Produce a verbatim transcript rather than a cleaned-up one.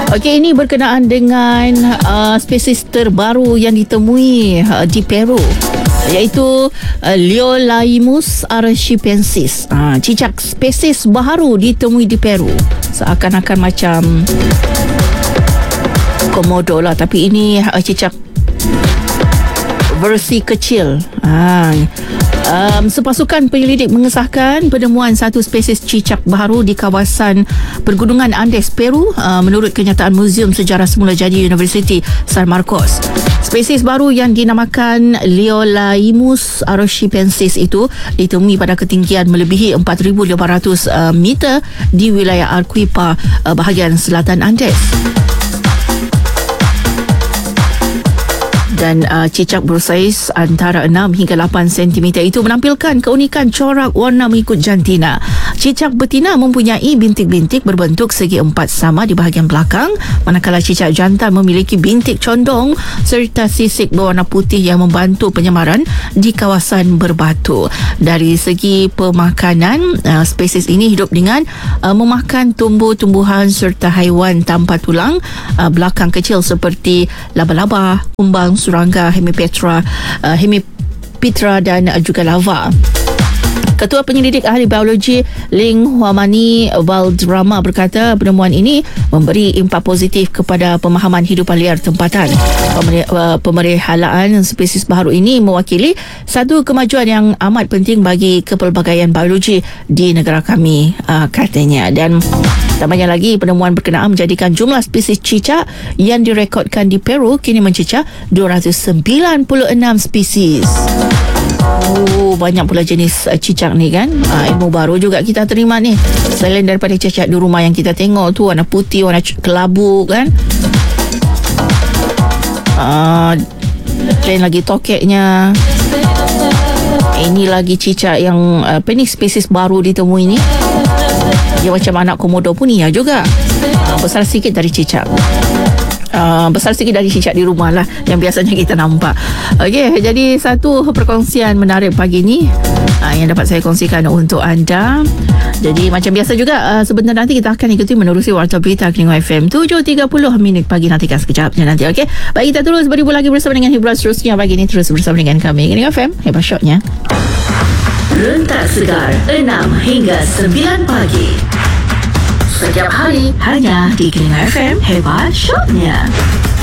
Okey, ini berkenaan dengan uh, spesies terbaru yang ditemui uh, di Peru, iaitu uh, Liolaimus archipensis. Uh, cicak spesies baru ditemui di Peru. Seakan-akan macam komodo lah, tapi ini uh, cicak versi kecil. Ha. Um, sepasukan penyelidik mengesahkan penemuan satu spesies cicak baru di kawasan Pergunungan Andes, Peru, uh, menurut kenyataan Muzium Sejarah Semula Jadi Universiti San Marcos. Spesies baru yang dinamakan Liolaimus archipensis itu ditemui pada ketinggian melebihi empat ribu lima ratus uh, meter di wilayah Arequipa, uh, bahagian selatan Andes. Dan uh, cicak bersaiz antara enam hingga lapan sentimeter itu menampilkan keunikan corak warna mengikut jantina. Cicak betina mempunyai bintik-bintik berbentuk segi empat sama di bahagian belakang, manakala cicak jantan memiliki bintik condong serta sisik berwarna putih yang membantu penyemaran di kawasan berbatu. Dari segi pemakanan, uh, spesies ini hidup dengan uh, memakan tumbuh-tumbuhan serta haiwan tanpa tulang uh, belakang kecil seperti laba-laba, kumbang, surangga, hemipetra, uh, hemipitra dan uh, juga lava. Ketua Penyelidik Ahli Biologi Ling Huamani Valdrama berkata penemuan ini memberi impak positif kepada pemahaman hidupan liar tempatan. Pemeliharaan spesies baru ini mewakili satu kemajuan yang amat penting bagi kepelbagaian biologi di negara kami, katanya. Dan tambahnya lagi, penemuan berkenaan menjadikan jumlah spesies cicak yang direkodkan di Peru kini mencecah dua ratus sembilan puluh enam spesies. Oh, banyak pula jenis uh, cicak ni kan. uh, Ilmu baru juga kita terima ni. Selain daripada cicak di rumah yang kita tengok tu, warna putih, warna kelabu kan. uh, Lain lagi tokeknya. Ini lagi cicak yang uh, apa ni, spesies baru ditemui ni. Dia macam anak komodo punia juga. uh, Besar sikit dari cicak. Uh, besar sikit dari cicak di rumah lah yang biasanya kita nampak. Okey, jadi satu perkongsian menarik pagi ni uh, yang dapat saya kongsikan untuk anda. Jadi macam biasa juga, uh, sebentar nanti kita akan ikuti menerusi Warta Berita Klingo F M tujuh tiga puluh minit pagi, nantikan sekejapnya nanti. Okey, baik, kita terus beribu lagi bersama dengan hiburan seterusnya pagi ni. Terus bersama dengan kami Klingo F M, hebat shotnya. Rentak Segar enam hingga sembilan pagi setiap hari hanya di Klingo F M, hebat shotnya.